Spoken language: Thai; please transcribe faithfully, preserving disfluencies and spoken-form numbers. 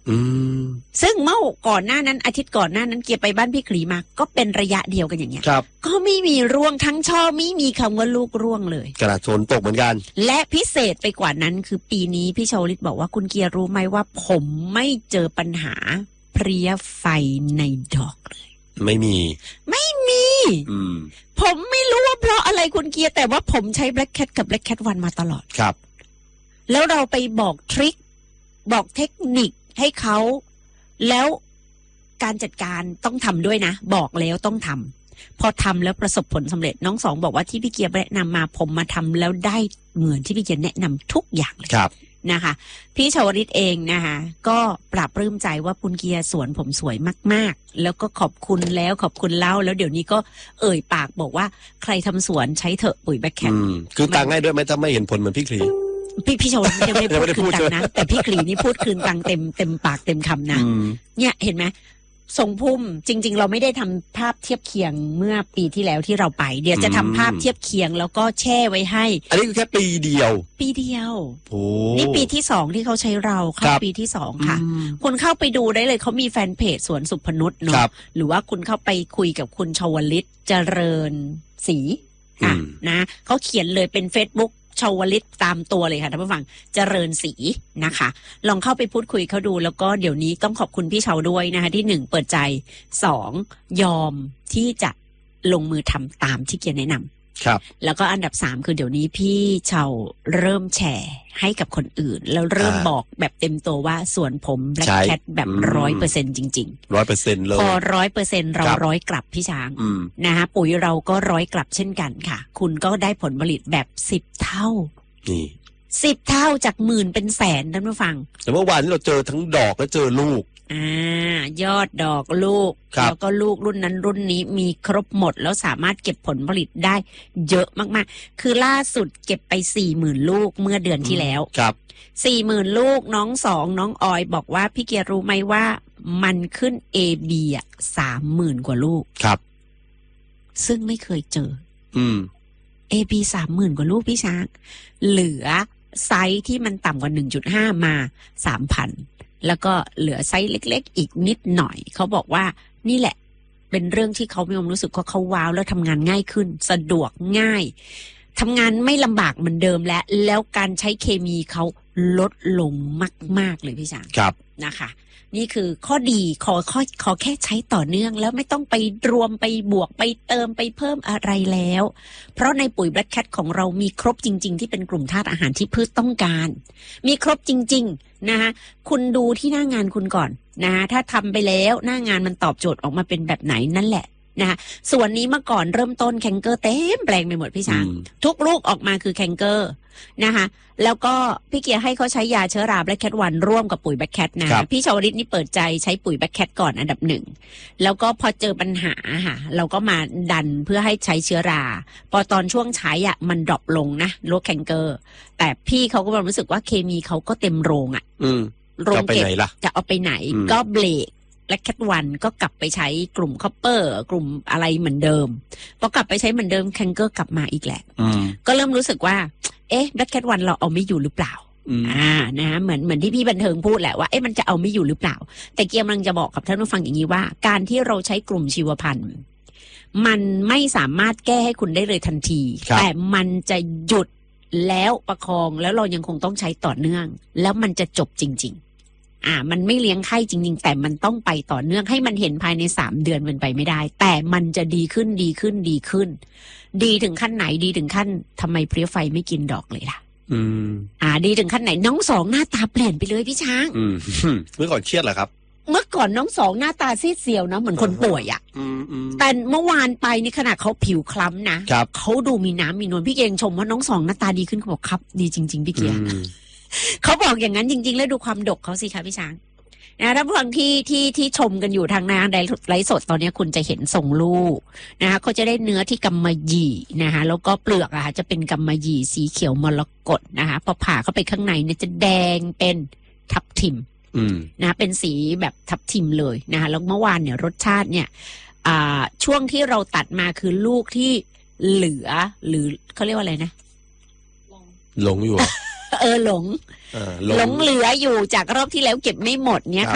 อืมซึ่งเมื่อก่อนหน้านั้นอาทิตย์ก่อนหน้านั้นเกียร์ไปบ้านพี่ขลีมาก็เป็นระยะเดียวกันอย่างเงี้ยครับก็ไม่มีร่วงทั้งช่อไม่มีคำว่าลูกร่วงเลยกระฝนตกเหมือนกันและพิเศษไปกว่านั้นคือปีนี้พี่ชาวลิตบอกว่าคุณเกียร์รู้ไหมว่าผมไม่เจอปัญหาเพลี้ยไฟในดอกเลยไม่มีไม่มีอืมผมไม่รู้ว่าเพราะอะไรคุณเกียร์แต่ว่าผมใช้ Black Cat กับ Black Cat วันมาตลอดครับแล้วเราไปบอกทริคบอกเทคนิคให้เขาแล้วการจัดการต้องทำด้วยนะบอกแล้วต้องทำพอทำแล้วประสบผลสำเร็จน้องสองบอกว่าที่พี่เกียร์แนะนำมาผมมาทำแล้วได้เหมือนที่พี่เกียร์แนะนำทุกอย่างเลยครับนะคะพี่ชาวริตเองนะคะก็ปรับปลื้มใจว่าคุณเกียร์สวนผมสวยมากๆแล้วก็ขอบคุณแล้วขอบคุณเล่าแล้วเดี๋ยวนี้ก็เอ่ยปากบอกว่าใครทำสวนใช้เถอะปุ๋ยแบคแคทคือตาง่ายด้วยไหมถ้าไม่เห็นผลเหมือนพี่คลีพี่พี่ชาวริตยังไม่ได้พูดคืนตังนะแต่พี่คลีนี่พูดคืนตังเต็มเต็มปากเต็มคำนะเนี่ยเห็นไหมทรงพุ่มจริงๆเราไม่ได้ทำภาพเทียบเคียงเมื่อปีที่แล้วที่เราไปเดี๋ยวจะทำภาพเทียบเคียงแล้วก็แช่ไว้ให้อันนี้คือแค่ปีเดียวปีเดียวโอ้นี่ปีที่สองที่เขาใช้เราเข้าปีที่สองค่ะคุณเข้าไปดูได้เลยเขามีแฟนเพจสวนสุพนุชเนาะหรือว่าคุณเข้าไปคุยกับคุณชวลิตเจริญศรีอ่ะนะเขาเขียนเลยเป็น Facebookชาวลิตตามตัวเลยค่ะท่านผู้ฟังเจริญศรีนะคะลองเข้าไปพูดคุยเขาดูแล้วก็เดี๋ยวนี้ต้องขอบคุณพี่ชาวด้วยนะคะที่หนึ่งเปิดใจสองยอมที่จะลงมือทำตามที่เกียร์แนะนำครับแล้วก็อันดับสามคือเดี๋ยวนี้พี่ชาวเริ่มแชร์ให้กับคนอื่นแล้วเริ่มบอกแบบเต็มตัวว่าส่วนผม Black Cat แบบร้อยเปอร์เซ็นต์จริงๆร้อยเปอร์เซ็นต์เลยพอร้อยเปอร์เซ็นต์เราร้อยกลับพี่ช้างนะคะปุ๋ยเราก็ร้อยกลับเช่นกันค่ะคุณก็ได้ผลผลิตแบบสิบเท่านี่สิบเท่าจากหมื่นเป็นแสนท่านผู้ฟังแต่เมื่อวานนี้เราเจอทั้งดอกและเจอลูกอ่ายอดดอกลูกแล้วก็ลูกรุ่นนั้นรุ่นนี้มีครบหมดแล้วสามารถเก็บผลผลิตได้เยอะมากๆคือล่าสุดเก็บไปสี่หมื่นลูกเมื่อเดือนที่แล้วครับสี่หมื่นลูกน้องสองน้องออยบอกว่าพี่เกียร์รู้ไหมว่ามันขึ้น เอ บี อ่ะสามหมื่นกว่าลูกครับซึ่งไม่เคยเจออืมเอ บี สามหมื่นกว่าลูกพี่ช้างเหลือไซส์ที่มันต่ำกว่า หนึ่งจุดห้า มา สามพัน แล้วก็เหลือไซส์เล็กๆอีกนิดหน่อยเขาบอกว่านี่แหละเป็นเรื่องที่เขามีความรู้สึกว่าเขาว้าวแล้วทำงานง่ายขึ้นสะดวกง่ายทำงานไม่ลำบากเหมือนเดิมแล้วแล้วการใช้เคมีเขาลดลงมากๆเลยพี่ช้างครับนะคะนี่คือข้อดีขอข้อขอแค่ใช้ต่อเนื่องแล้วไม่ต้องไปรวมไปบวกไปเติมไปเพิ่มอะไรแล้วเพราะในปุ๋ย Black Cat ของเรามีครบจริงๆที่เป็นกลุ่มธาตุอาหารที่พืชต้องการมีครบจริงๆนะคะคุณดูที่หน้างานคุณก่อนนะถ้าทำไปแล้วหน้างานมันตอบโจทย์ออกมาเป็นแบบไหนนั่นแหละนะคะส่วนนี้เมื่อก่อนเริ่มต้นแคนเกอร์เต็มแปลงไปหมดพี่ช้างทุกลูกออกมาคือแคนเกอร์นะคะแล้วก็พี่เกียร์ให้เขาใช้ยาเชื้อรา Black Cat วันร่วมกับปุ๋ย Black Cat นะพี่ชาวริตนี่เปิดใจใช้ปุ๋ย Black Cat ก่อนอันดับหนึ่งแล้วก็พอเจอปัญหาค่ะเราก็มาดันเพื่อให้ใช้เชื้อราพอตอนช่วงใช้อ่ะมันดรอปลงนะโรคแคนเกอร์แต่พี่เขาก็รู้สึกว่าเคมีเขาก็เต็มโรงอ่ะโรงเก็บจะเอาไปไหนก็เบรกBlack Cat วันก็กลับไปใช้กลุ่มคอปเปอร์กลุ่มอะไรเหมือนเดิมพอกลับไปใช้เหมือนเดิมแคนเกอร์กลับมาอีกแหละก็เริ่มรู้สึกว่าเอ๊ะ Black Cat วันเราเอาไม่อยู่หรือเปล่าอ่านะฮะเหมือนเหมือนที่พี่บันเทิงพูดแหละว่าเอ๊ะมันจะเอาไม่อยู่หรือเปล่าแต่เกียร์กำลังจะบอกกับท่านผู้ฟังอย่างนี้ว่าการที่เราใช้กลุ่มชีวพันธุ์มันไม่สามารถแก้ให้คุณได้เลยทันทีแต่มันจะหยุดแล้วประคองแล้วเรายังคงต้องใช้ต่อเนื่องแล้วมันจะจบจริงๆอ่ามันไม่เลี้ยงไข้จริงๆแต่มันต้องไปต่อเนื่องให้มันเห็นภายในสามเดือนมันไปไม่ได้แต่มันจะดีขึ้นดีขึ้นดีขึ้นดีถึงขั้นไหนดีถึงขั้นทำไมเพลี้ยไฟไม่กินดอกเลยล่ะอืมอ่าดีถึงขั้นไหนน้องสองหน้าตาเปลี่ยนไปเลยพี่ช้างอืมเมื่อก่อนเครียดเหรอครับเมื่อก่อนน้องสองหน้าตาซีดเซียวนะเหมือนคนป่วยอ่ะแต่เมื่อวานไปนี่ขนาดเขาผิวคล้ำนะเขาดูมีน้ำมีนวลพี่เกียร์ชมว่าน้องสองหน้าตาดีขึ้นเขาบอกครับดีจริงๆพี่เกียร์เขาบอกอย่างนั้นจริงๆแล้วดูความดกเขาสิคะพี่ช้างนะถ้าฟังที่ที่ที่ชมกันอยู่ทางนางไลฟ์สดตอนนี้คุณจะเห็นทรงลูกนะคะเขาจะได้เนื้อที่กำมะหยี่นะคะแล้วก็เปลือกอะจะเป็นกำมะหยี่สีเขียวมรกตนะคะพอผ่าเข้าไปข้างในเนี่ยจะแดงเป็นทับทิมนะเป็นสีแบบทับทิมเลยนะคะแล้วเมื่อวานเนี่ยรสชาติเนี่ยช่วงที่เราตัดมาคือลูกที่เหลือหรือเขาเรียกว่าอะไรนะหลงอยู่เออหลงหลงเหลืออยู่จากรอบที่แล้วเก็บไม่หมดเนี่ยค่ะ